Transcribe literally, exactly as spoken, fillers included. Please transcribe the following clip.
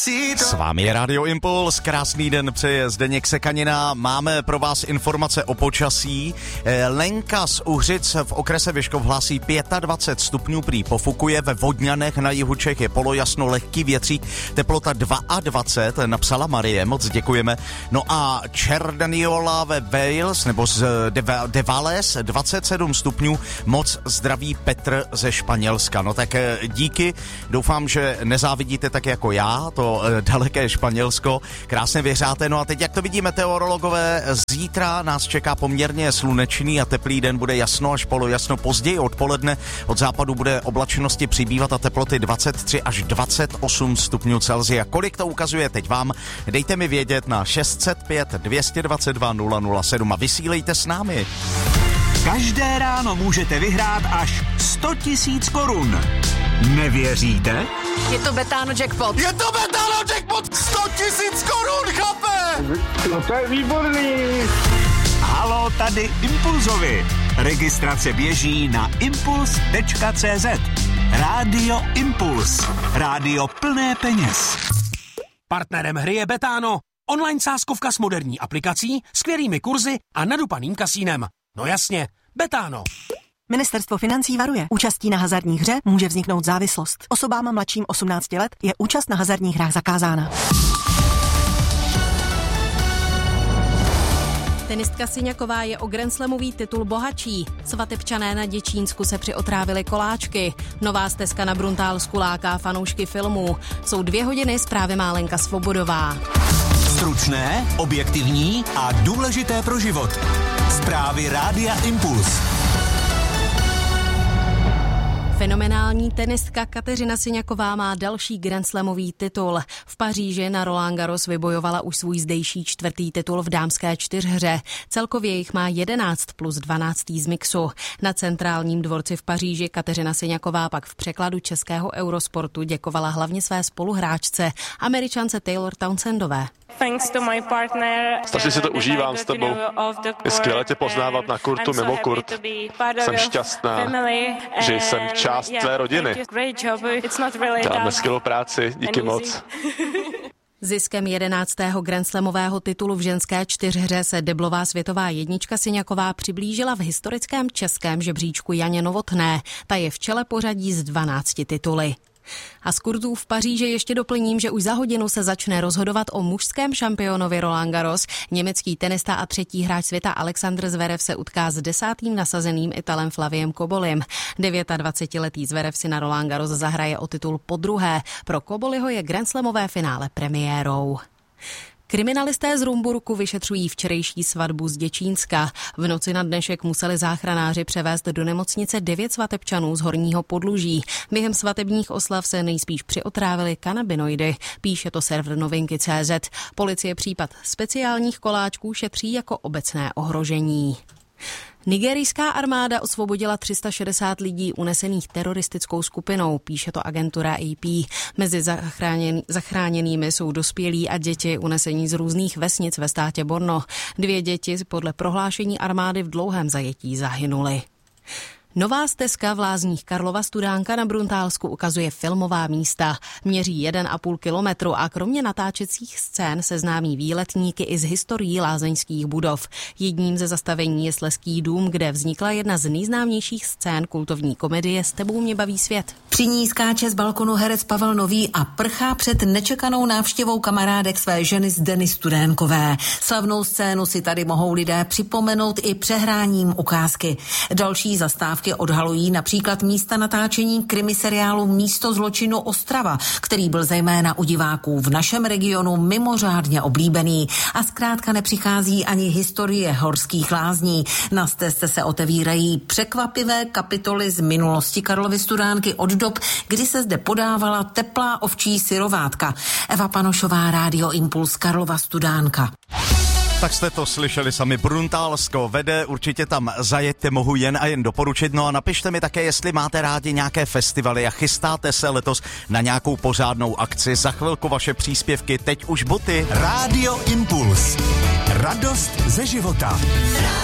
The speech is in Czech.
S vámi je Radio Impuls, krásný den přeje Zdeněk Sekanina. Máme pro vás informace o počasí. Lenka z Uhřic v okrese Vyškov hlásí dvacet pět stupňů, prý pofukuje, ve Vodňanech na jihu Čech je polojasno, lehký větřík, teplota dvacet dva, napsala Marie, moc děkujeme. No a Cerdaniola ve Wales, nebo z de Valles, dvacet sedm stupňů, moc zdraví Petr ze Španělska. No tak díky, doufám, že nezávidíte tak jako já, to daleké Španělsko, krásně vyhřáte. No a teď, jak to vidí meteorologové, zítra nás čeká poměrně slunečný a teplý den, bude jasno až polojasno, později odpoledne od západu bude oblačnosti přibývat a teploty dvacet tři až dvacet osm stupňů Celsia. Kolik to ukazuje teď vám? Dejte mi vědět na šest set pět dvě dvacet dva nula nula sedm a vysílejte s námi. Každé ráno můžete vyhrát až sto tisíc korun. Nevěříte? Je to Betano jackpot. Je to Betano jackpot! sto tisíc korun, chápe? No to je výborný. Haló, tady Impulzovi. Registrace běží na impuls tečka cé zet. Rádio Impuls. Rádio plné peněz. Partnerem hry je Betano. Online sázkovka s moderní aplikací, skvělými kurzy a nadupaným kasínem. No jasně, Betano. Ministerstvo financí varuje. Účastí na hazardní hře může vzniknout závislost. Osobám mladším osmnácti let je účast na hazardních hrách zakázána. Tenistka Syňaková je o grandslamový titul bohatší. Svatebčané na Děčínsku se přiotrávili koláčky. Nová stezka na Bruntálsku láká fanoušky filmů. Jsou dvě hodiny, zprávy má Lenka Svobodová. Stručné, objektivní a důležité pro život. Zprávy Rádia Impuls. Fenomenální tenistka Kateřina Syňaková má další grandslamový titul. V Paříži na Roland Garros vybojovala už svůj zdejší čtvrtý titul v dámské čtyřhře. Celkově jich má jedenáct plus dvanáct z mixu. Na centrálním dvorci v Paříži Kateřina Syňaková pak v překladu českého Eurosportu děkovala hlavně své spoluhráčce, Američance Taylor Townsendové. Strašně si to užívám s tebou. Je skvěle tě poznávat na kurtu, mimo kurt. Jsem šťastná, že jsem část tvé rodiny. Děláme skvělou práci, díky moc. Ziskem jedenáctého grandslamového titulu v ženské čtyřhře se deblová světová jednička Syňaková přiblížila v historickém českém žebříčku Janě Novotné. Ta je v čele pořadí s dvanácti tituly. A z kurtů v Paříži ještě doplním, že už za hodinu se začne rozhodovat o mužském šampionovi Roland Garros. Německý tenista a třetí hráč světa Alexander Zverev se utká s desátým nasazeným Italem Flaviem Cobolim. dvacetidevítiletý Zverev si na Roland Garros zahraje o titul podruhé. Pro Coboliho je grandslamové finále premiérou. Kriminalisté z Rumburku vyšetřují včerejší svatbu z Děčínska. V noci na dnešek museli záchranáři převést do nemocnice devět svatebčanů z Horního Podluží. Během svatebních oslav se nejspíš přiotrávili kanabinoidy, píše to server novinky tečka cé zet. Policie případ speciálních koláčků šetří jako obecné ohrožení. Nigerijská armáda osvobodila tři sta šedesát lidí unesených teroristickou skupinou, píše to agentura A P. Mezi zachráněn, zachráněnými jsou dospělí a děti unesení z různých vesnic ve státě Borno. Dvě děti podle prohlášení armády v dlouhém zajetí zahynuly. Nová stezka v lázních Karlova Studánka na Bruntálsku ukazuje filmová místa. Měří jeden a půl kilometru a kromě natáčecích scén seznámí výletníky i z historií lázeňských budov. Jedním ze zastavení je Slezský dům, kde vznikla jedna z nejznámějších scén kultovní komedie S tebou mě baví svět. Při ní skáče z balkonu herec Pavel Nový a prchá před nečekanou návštěvou kamarádek své ženy Zdeny Studénkové. Slavnou scénu si tady mohou lidé připomenout i přehráním ukázky. Další zastávky odhalují například místa natáčení krimiseriálu Místo zločinu Ostrava, který byl zejména u diváků v našem regionu mimořádně oblíbený. A zkrátka nepřichází ani historie horských lázní. Na stezce se otevírají překvapivé kapitoly z minulosti Karlovy Studánky od dob, kdy se zde podávala teplá ovčí syrovátka. Eva Panošová, Rádio Impuls, Karlova Studánka. Tak jste to slyšeli sami, Bruntálsko vede, určitě tam zajeďte, mohu jen a jen doporučit. No a napište mi také, jestli máte rádi nějaké festivaly a chystáte se letos na nějakou pořádnou akci. Za chvilku vaše příspěvky, teď už boty. Rádio Impuls. Radost ze života.